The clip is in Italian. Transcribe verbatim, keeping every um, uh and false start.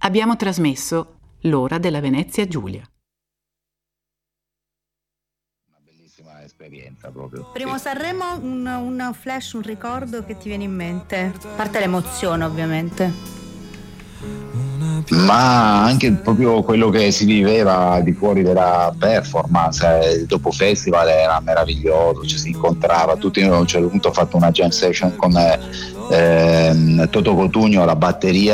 Abbiamo trasmesso L'ora della Venezia Giulia. Una bellissima esperienza proprio. Primo Sì. Sanremo, un, un flash, un ricordo che ti viene in mente? A parte l'emozione, ovviamente. Ma anche proprio quello che si viveva di fuori della performance, eh, dopo festival era meraviglioso, ci si incontrava tutti. A un certo punto ho fatto una jam session con eh, ehm, Toto Cotugno alla batteria